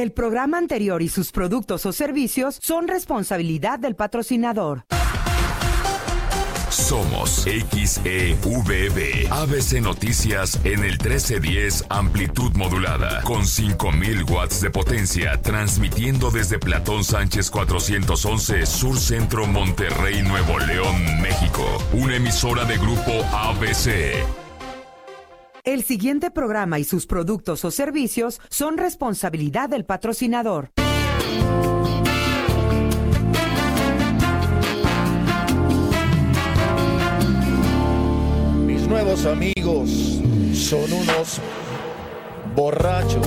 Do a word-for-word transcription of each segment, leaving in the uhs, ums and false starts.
El programa anterior y sus productos o servicios son responsabilidad del patrocinador. Somos X E V B, A B C Noticias en el trece diez amplitud modulada, con cinco mil watts de potencia, transmitiendo desde Platón Sánchez cuatrocientos once, Sur Centro, Monterrey, Nuevo León, México. Una emisora de Grupo A B C. El siguiente programa y sus productos o servicios son responsabilidad del patrocinador. Mis nuevos amigos son unos borrachos.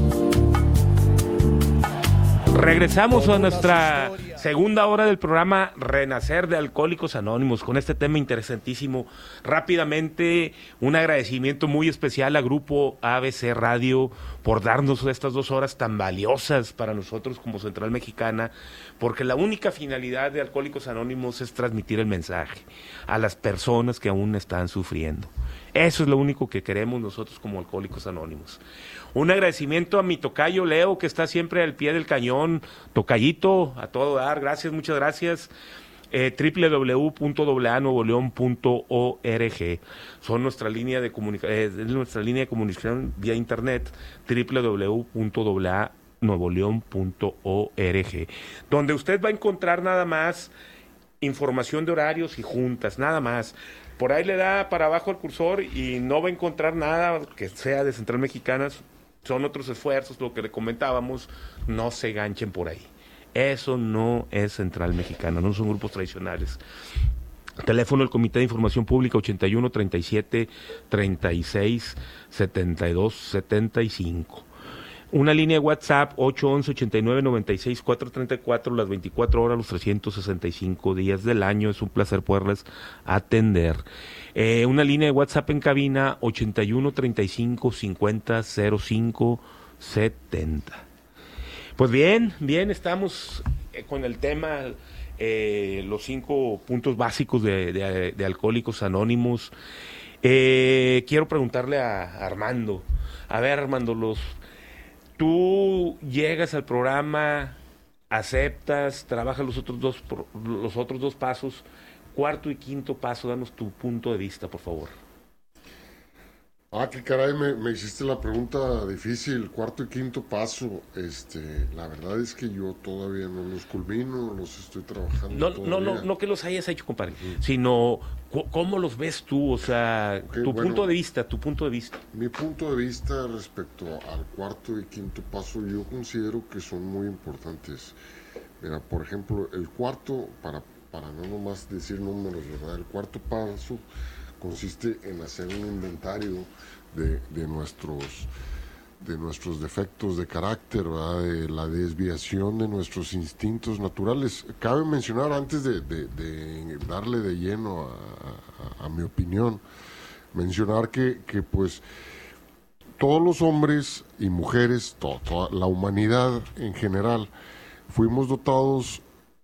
Regresamos a nuestra segunda hora del programa Renacer de Alcohólicos Anónimos con este tema interesantísimo. Rápidamente, un agradecimiento muy especial a Grupo A B C Radio por darnos estas dos horas tan valiosas para nosotros como Central Mexicana, porque la única finalidad de Alcohólicos Anónimos es transmitir el mensaje a las personas que aún están sufriendo. Eso es lo único que queremos nosotros como Alcohólicos Anónimos. Un agradecimiento a mi tocayo Leo, que está siempre al pie del cañón. Tocayito, a todo dar, gracias, muchas gracias. Eh, doble u doble u doble u punto a nuevo león punto org. Son nuestra línea de comunica- eh, es nuestra línea de comunicación vía internet, doble u doble u doble u punto a nuevo león punto org, donde usted va a encontrar nada más información de horarios y juntas, nada más. Por ahí le da para abajo el cursor y no va a encontrar nada que sea de Central Mexicana. Son otros esfuerzos, lo que le comentábamos, no se ganchen por ahí. Eso no es Central Mexicana, no son grupos tradicionales. Teléfono del Comité de Información Pública ochenta y uno, treinta y siete, treinta y seis, setenta y dos, setenta y cinco. Una línea de WhatsApp ocho once, ochenta y nueve, noventa y seis, cuatrocientos treinta y cuatro, las veinticuatro horas, los trescientos sesenta y cinco días del año. Es un placer poderles atender. Eh, una línea de WhatsApp en cabina ochenta y uno, treinta y cinco, cincuenta, cero cinco, setenta. Pues bien, bien, estamos eh, con el tema, eh, los cinco puntos básicos de, de, de Alcohólicos Anónimos. Eh, quiero preguntarle a Armando. A ver, Armando, los... Tú llegas al programa, aceptas, trabajas los otros dos los otros dos pasos, cuarto y quinto paso, danos tu punto de vista, por favor. Ah, qué caray, me, me hiciste la pregunta difícil, cuarto y quinto paso. Este, la verdad es que yo todavía no los culmino, los estoy trabajando. No, no, no, no que los hayas hecho, compadre, mm. sino cómo los ves tú, o sea, okay, tu bueno, punto de vista, tu punto de vista. Mi punto de vista respecto al cuarto y quinto paso, yo considero que son muy importantes. Mira, por ejemplo, el cuarto, para, para no nomás decir números, ¿verdad? El cuarto paso consiste en hacer un inventario de, de nuestros de nuestros defectos de carácter, ¿verdad? De la desviación de nuestros instintos naturales. Cabe mencionar, antes de, de, de darle de lleno a, a, a mi opinión, mencionar que, que pues todos los hombres y mujeres, to, toda la humanidad en general, fuimos dotados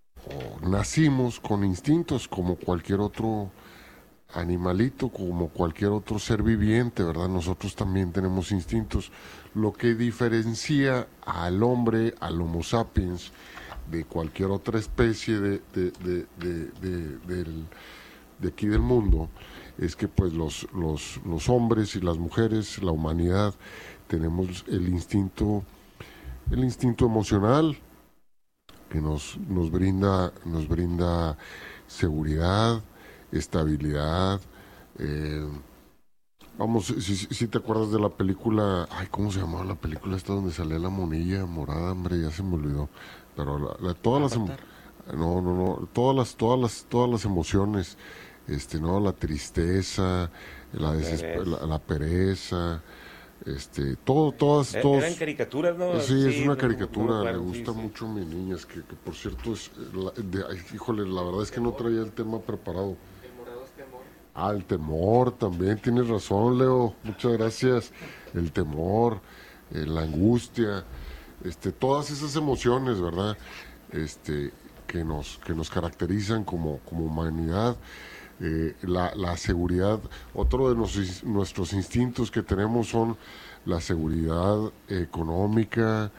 o nacimos con instintos como cualquier otro animalito, como cualquier otro ser viviente, ¿verdad? Nosotros también tenemos instintos. Lo que diferencia al hombre, al Homo sapiens, de cualquier otra especie de, de, de, de, de, del, de aquí del mundo, es que pues los, los, los hombres y las mujeres, la humanidad, tenemos el instinto, el instinto emocional, que nos, nos brinda, nos brinda seguridad, estabilidad. eh, vamos, si, si te acuerdas de la película, ay, ¿cómo se llamaba la película esta donde salía la monilla morada? Hombre, ya se me olvidó, pero la, la, todas las em- no, no, no, todas las, todas las, todas las emociones, este, no, la tristeza, la, desesper- la, la pereza, este, todo, todas, todos. Eran caricaturas, ¿no? Sí, sí, es una no, caricatura, no, no, me gusta sí, mucho mi niña, es que, que por cierto es, la, de, ay, híjole, la verdad es que no traía el tema preparado. El morado es temor. Ah, el temor, también tienes razón, Leo, muchas gracias. El temor, eh, la angustia, este, todas esas emociones, ¿verdad? Este, que nos, que nos caracterizan como, como humanidad. Eh, la, la seguridad, otro de nos, nuestros instintos que tenemos son la seguridad económica,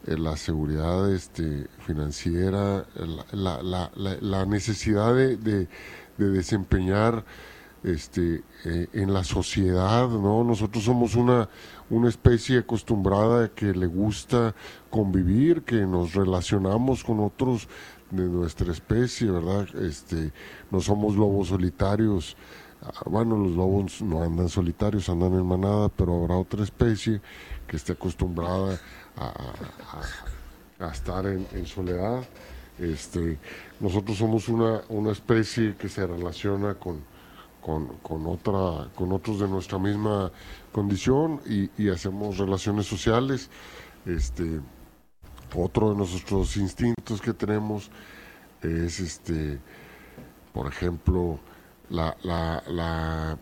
eh, la seguridad este, financiera, la, la, la, la, la necesidad de, de, de desempeñar este, eh, en la sociedad, ¿no? Nosotros somos una, una especie acostumbrada que le gusta convivir, que nos relacionamos con otros de nuestra especie, ¿verdad? Este, no somos lobos solitarios. Bueno, los lobos no andan solitarios, andan en manada, pero habrá otra especie que esté acostumbrada a, a, a estar en, en soledad. Este, nosotros somos una, una especie que se relaciona con, con, con, otra, con otros de nuestra misma condición y, y hacemos relaciones sociales. Este, otro de nuestros instintos que tenemos es, este, por ejemplo, La, la, la,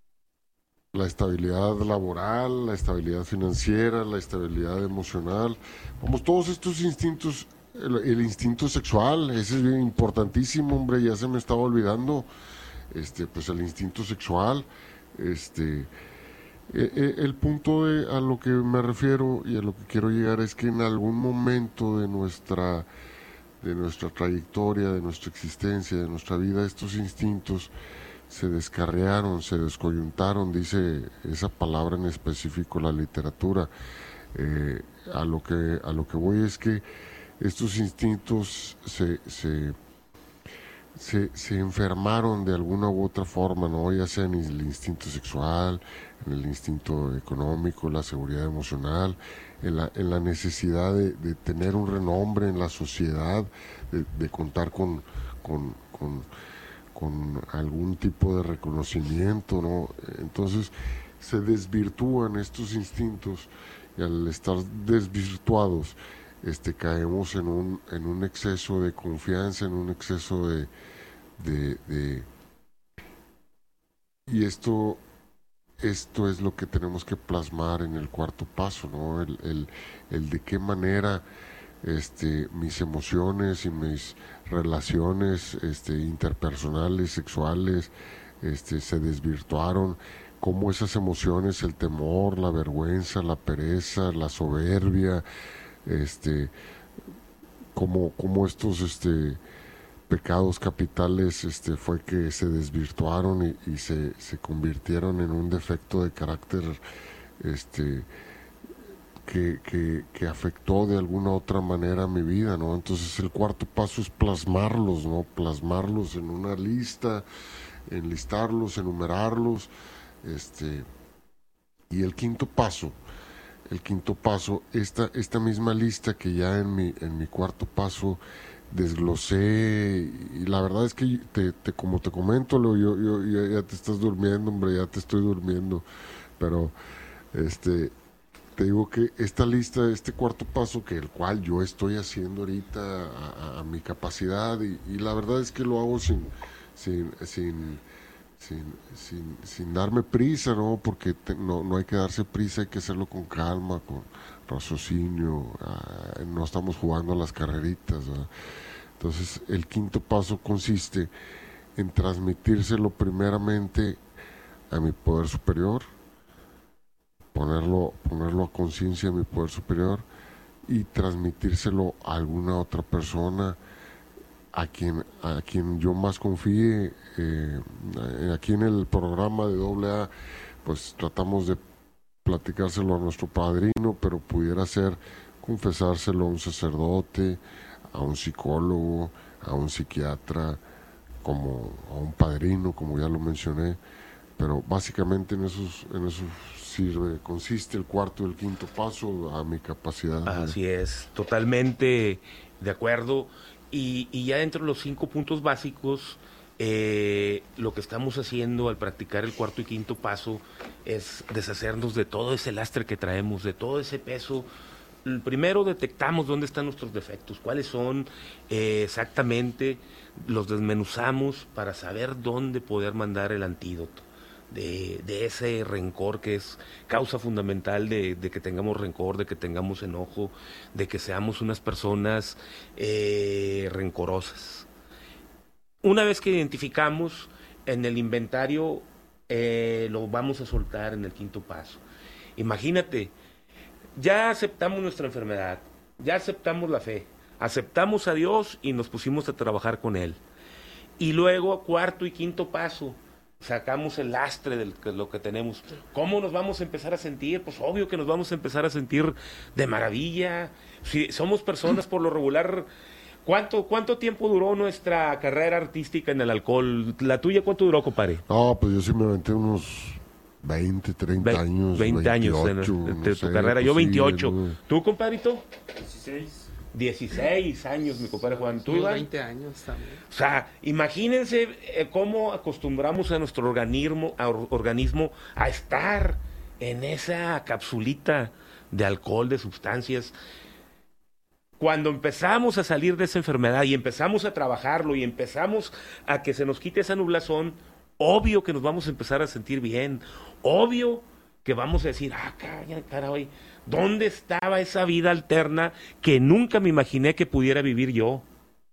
la estabilidad laboral, la estabilidad financiera, la estabilidad emocional. Vamos, todos estos instintos, el, el instinto sexual, ese es bien importantísimo, hombre, ya se me estaba olvidando, este, pues el instinto sexual, este, eh, eh, el punto de, a lo que me refiero y a lo que quiero llegar es que en algún momento de nuestra de nuestra trayectoria, de nuestra existencia, de nuestra vida, estos instintos se descarriaron, se descoyuntaron, dice esa palabra en específico la literatura. Eh, a lo que a lo que voy es que estos instintos se, se, se, se enfermaron de alguna u otra forma, ¿no? Ya sea en el instinto sexual, en el instinto económico, la seguridad emocional, en la, en la necesidad de, de tener un renombre en la sociedad, de, de contar con, con, con, con algún tipo de reconocimiento, ¿no? Entonces se desvirtúan estos instintos y al estar desvirtuados este, caemos en un, en un exceso de confianza, en un exceso de... de, de y esto... Esto es lo que tenemos que plasmar en el cuarto paso, ¿no? El, el, el de qué manera este, mis emociones y mis relaciones este, interpersonales, sexuales, este, se desvirtuaron, cómo esas emociones, el temor, la vergüenza, la pereza, la soberbia, este, cómo, cómo estos... este pecados capitales este, fue que se desvirtuaron y, y se, se convirtieron en un defecto de carácter este, que, que, que afectó de alguna otra manera mi vida, ¿no? Entonces el cuarto paso es plasmarlos, ¿no? Plasmarlos en una lista, enlistarlos, enumerarlos, este, y el quinto paso, el quinto paso, esta, esta misma lista que ya en mi, en mi cuarto paso desglosé, y la verdad es que te, te como te comento, Leo, yo, yo, yo ya te estás durmiendo, hombre, ya te estoy durmiendo, pero este te digo que esta lista, este cuarto paso, que el cual yo estoy haciendo ahorita a, a, a mi capacidad, y, y la verdad es que lo hago sin sin sin sin, sin, sin darme prisa, ¿no? Porque te, no, no hay que darse prisa, hay que hacerlo con calma, con raciocinio, uh, no estamos jugando a las carreritas, ¿verdad? Entonces el quinto paso consiste en transmitírselo primeramente a mi poder superior, ponerlo, ponerlo a conciencia de mi poder superior y transmitírselo a alguna otra persona a quien, a quien yo más confíe. Eh, aquí en el programa de doble A pues tratamos de platicárselo a nuestro padrino, pero pudiera ser confesárselo a un sacerdote, a un psicólogo, a un psiquiatra, como a un padrino, como ya lo mencioné, pero básicamente en eso, en eso sirve, consiste el cuarto y el quinto paso a mi capacidad. Así es, totalmente de acuerdo, y, y ya dentro de los cinco puntos básicos, Eh, lo que estamos haciendo al practicar el cuarto y quinto paso es deshacernos de todo ese lastre que traemos, de todo ese peso. Primero detectamos dónde están nuestros defectos, cuáles son eh, exactamente, los desmenuzamos para saber dónde poder mandar el antídoto de, de ese rencor que es causa fundamental de, de que tengamos rencor, de que tengamos enojo, de que seamos unas personas eh, rencorosas. Una vez que identificamos en el inventario, eh, lo vamos a soltar en el quinto paso. Imagínate, ya aceptamos nuestra enfermedad, ya aceptamos la fe, aceptamos a Dios y nos pusimos a trabajar con Él. Y luego, cuarto y quinto paso, sacamos el lastre de lo que tenemos. ¿Cómo nos vamos a empezar a sentir? Pues obvio que nos vamos a empezar a sentir de maravilla. Si somos personas por lo regular... ¿Cuánto, ¿Cuánto tiempo duró nuestra carrera artística en el alcohol? ¿La tuya cuánto duró, compadre? No, pues yo sí me aventé unos veinte, treinta Ve- años. veinte años en, veintiocho, en- de no tu sé, carrera. pues Yo sí, veintiocho. no. ¿Tú, compadrito? dieciséis. dieciséis años, mi compadre Juan. ¿Tú, Unos Iván? veinte años también. O sea, imagínense eh, cómo acostumbramos a nuestro organismo, a or- organismo a estar en esa capsulita de alcohol, de sustancias. Cuando empezamos a salir de esa enfermedad y empezamos a trabajarlo y empezamos a que se nos quite esa nublazón, obvio que nos vamos a empezar a sentir bien, obvio que vamos a decir, ah, caray, caray, ¿dónde estaba esa vida alterna que nunca me imaginé que pudiera vivir yo?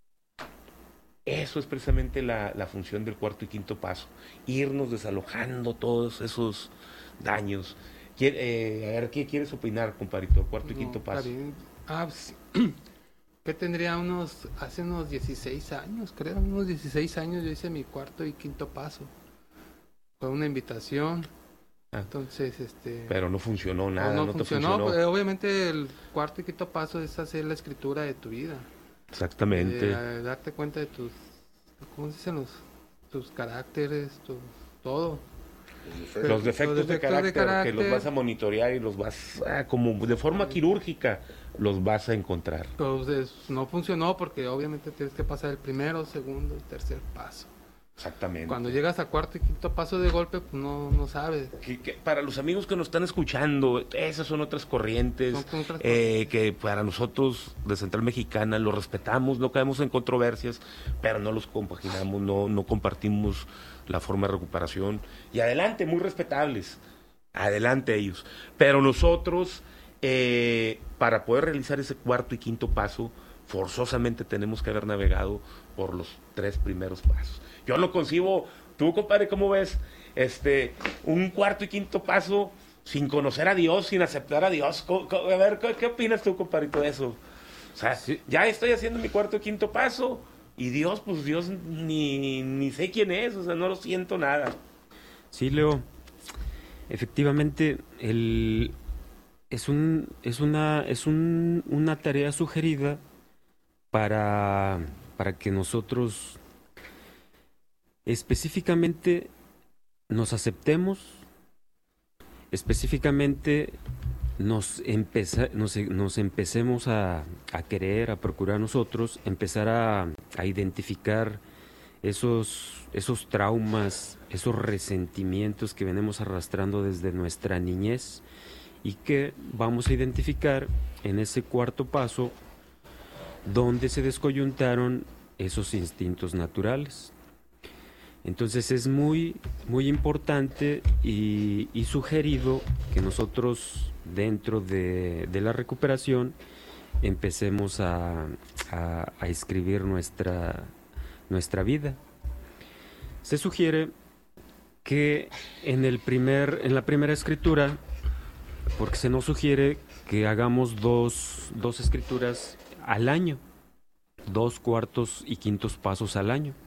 Eso es precisamente la, la función del cuarto y quinto paso, irnos desalojando todos esos daños. Quier- eh, a ver, ¿qué quieres opinar, compadrito? Cuarto y No, quinto está paso. bien. Ah, pues, ¿qué tendría unos, hace unos dieciséis años, creo, unos dieciséis años yo hice mi cuarto y quinto paso. Fue una invitación. Ah. Entonces, este... Pero no funcionó nada, no, no, te funcionó. funcionó. Pues, obviamente el cuarto y quinto paso es hacer la escritura de tu vida. Exactamente. Eh, darte cuenta de tus, ¿cómo se dicen? Los, tus caracteres, tu, todo. Los defectos, Los de, defectos carácter, de carácter. que los vas a monitorear y los vas, ah, como de forma quirúrgica, los vas a encontrar. Entonces no funcionó porque obviamente tienes que pasar el primero, segundo y tercer paso. Exactamente. Cuando llegas a cuarto y quinto paso de golpe, pues no, no sabes. Que- que para los amigos que nos están escuchando, esas son otras corrientes, Son otras eh, que para nosotros de Central Mexicana lo respetamos, no caemos en controversias, pero no los compaginamos, no, no compartimos la forma de recuperación. Y adelante, muy respetables, adelante ellos. Pero nosotros, eh, para poder realizar ese cuarto y quinto paso, forzosamente tenemos que haber navegado por los tres primeros pasos. Yo lo concibo, tú, compadre, ¿cómo ves? Este, un cuarto y quinto paso sin conocer a Dios, sin aceptar a Dios. Co- co- A ver, ¿qué, qué opinas tú, compadrito, de eso? O sea, Sí. ya estoy haciendo mi cuarto y quinto paso y Dios, pues Dios ni, ni sé quién es, o sea, no lo siento nada. Sí, Leo. Efectivamente, el, es un, es una, es un, una tarea sugerida para, para que nosotros específicamente nos aceptemos, específicamente nos, empeza- nos, nos empecemos a, a querer, a procurar nosotros, empezar a, a identificar esos, esos traumas, esos resentimientos que venimos arrastrando desde nuestra niñez y que vamos a identificar en ese cuarto paso donde se descoyuntaron esos instintos naturales. Entonces es muy, muy importante y, y sugerido que nosotros dentro de, de la recuperación empecemos a, a, a escribir nuestra, nuestra vida. Se sugiere que en, el primer, en la primera escritura, porque se nos sugiere que hagamos dos, dos escrituras al año, dos cuartos y quintos pasos al año.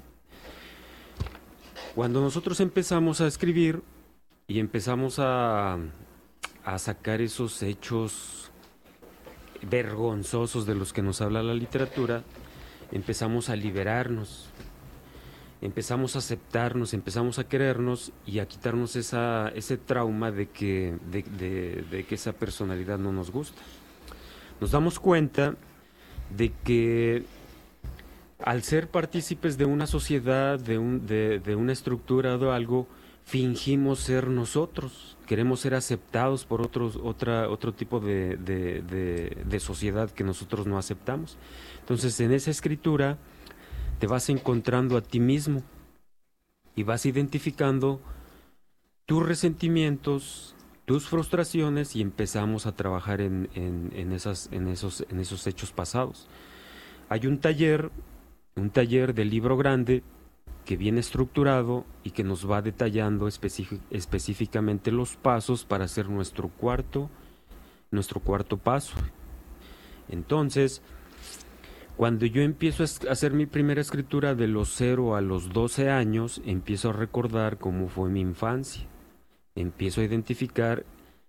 Cuando nosotros empezamos a escribir y empezamos a, a sacar esos hechos vergonzosos de los que nos habla la literatura, empezamos a liberarnos, empezamos a aceptarnos, empezamos a querernos y a quitarnos esa, ese trauma de que, de, de, de que esa personalidad no nos gusta. Nos damos cuenta de que al ser partícipes de una sociedad, de, un, de, de una estructura o de algo, fingimos ser nosotros, queremos ser aceptados por otros, otra, otro tipo de, de, de, de sociedad que nosotros no aceptamos. Entonces, en esa escritura te vas encontrando a ti mismo y vas identificando tus resentimientos, tus frustraciones y empezamos a trabajar en, en, en, esas, en, esos, en esos hechos pasados. Hay un taller, un taller de libro grande que viene estructurado y que nos va detallando específic- específicamente los pasos para hacer nuestro cuarto, nuestro cuarto paso. Entonces, cuando yo empiezo a hacer mi primera escritura de los cero a los doce años, empiezo a recordar cómo fue mi infancia. Empiezo a identificar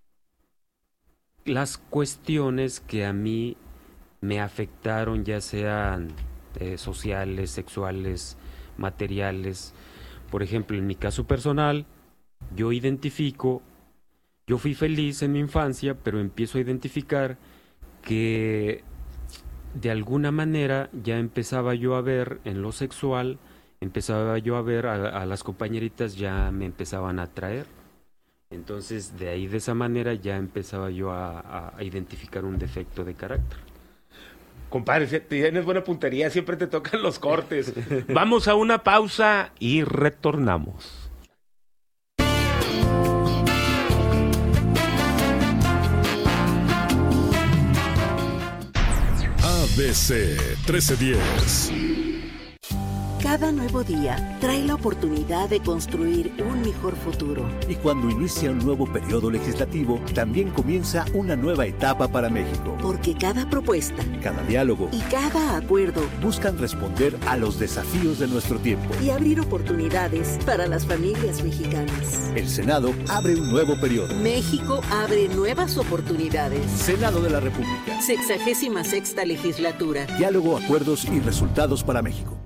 las cuestiones que a mí me afectaron, ya sean eh, sociales, sexuales, materiales. Por ejemplo, en mi caso personal, yo identifico, yo fui feliz en mi infancia, pero empiezo a identificar que de alguna manera ya empezaba yo a ver en lo sexual, empezaba yo a ver a, a las compañeritas, ya me empezaban a atraer. Entonces, de ahí, de esa manera, ya empezaba yo a, a identificar un defecto de carácter. Compadre, tienes buena puntería, siempre te tocan los cortes. Vamos a una pausa y retornamos. A B C trece diez. Cada nuevo día trae la oportunidad de construir un mejor futuro. Y cuando inicia un nuevo periodo legislativo, también comienza una nueva etapa para México. Porque cada propuesta, cada diálogo y cada acuerdo buscan responder a los desafíos de nuestro tiempo y abrir oportunidades para las familias mexicanas. El Senado abre un nuevo periodo. México abre nuevas oportunidades. Senado de la República. Sexagésima sexta legislatura. Diálogo, acuerdos y resultados para México.